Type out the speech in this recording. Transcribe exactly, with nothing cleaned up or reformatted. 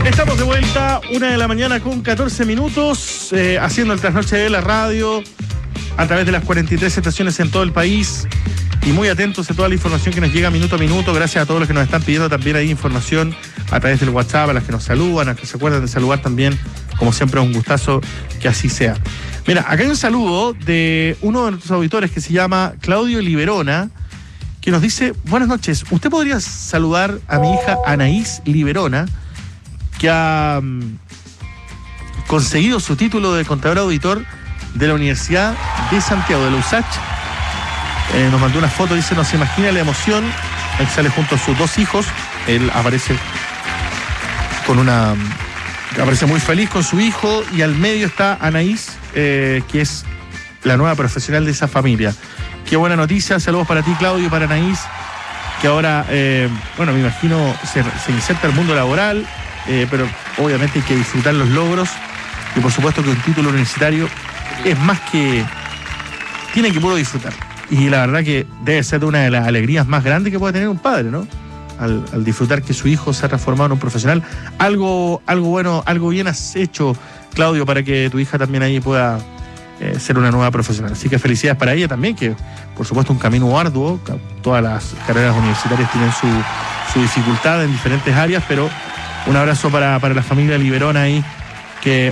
Estamos de vuelta, una de la mañana con catorce minutos, eh, haciendo el trasnoche de la radio a través de las cuarenta y tres estaciones en todo el país y muy atentos a toda la información que nos llega minuto a minuto. Gracias a todos los que nos están pidiendo también ahí información a través del WhatsApp, a las que nos saludan, a las que se acuerdan de saludar también. Como siempre, un gustazo que así sea. Mira, acá hay un saludo de uno de nuestros auditores que se llama Claudio Liberona, que nos dice: buenas noches, ¿usted podría saludar a mi hija Anaís Liberona, que ha um, conseguido su título de contador auditor de la Universidad de Santiago, de la U S A Ch? Eh, nos mandó una foto, dice, no se imagina la emoción. Él sale junto a sus dos hijos, él aparece con una... aparece muy feliz con su hijo, y al medio está Anaís, eh, que es la nueva profesional de esa familia. Qué buena noticia, saludos para ti, Claudio, para Anaís, que ahora, eh, bueno, me imagino se, se inserta al mundo laboral, eh, pero obviamente hay que disfrutar los logros, y por supuesto que un título universitario es más que... tiene que puro disfrutar. Y la verdad que debe ser una de las alegrías más grandes que puede tener un padre, ¿no? Al, al disfrutar que su hijo se ha transformado en un profesional. Algo, algo bueno, algo bien has hecho, Claudio, para que tu hija también ahí pueda eh, ser una nueva profesional. Así que felicidades para ella también, que por supuesto un camino arduo. Todas las carreras universitarias tienen su, su dificultad en diferentes áreas, pero un abrazo para, para la familia Liberona ahí, que